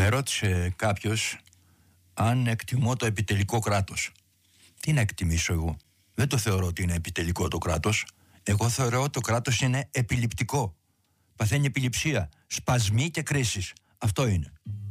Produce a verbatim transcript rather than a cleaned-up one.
Με ρώτησε κάποιος αν εκτιμώ το επιτελικό κράτος. Τι να εκτιμήσω εγώ? Δεν το θεωρώ ότι είναι επιτελικό το κράτος. Εγώ θεωρώ ότι το κράτος είναι επιληπτικό. Παθαίνει επιληψία, σπασμοί και κρίσεις. Αυτό είναι.